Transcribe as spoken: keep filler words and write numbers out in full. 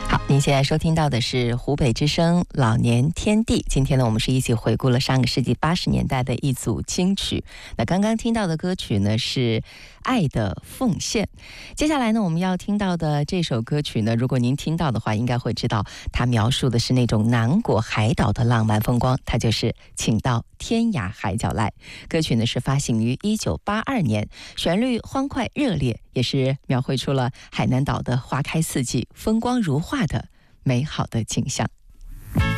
好，您现在收听到的是湖北之声老年天地。今天呢，我们是一起回顾了上个世纪八十年代的一组金曲。那刚刚听到的歌曲呢是《爱的奉献》。接下来呢，我们要听到的这首歌曲呢，如果您听到的话，应该会知道它描述的是那种南国海岛的浪漫风光，它就是《请到天涯海角来》。歌曲呢是发行于一九八二年，旋律欢快热烈，也是描绘出了海南岛的花开四季、风光如画的美好的景象。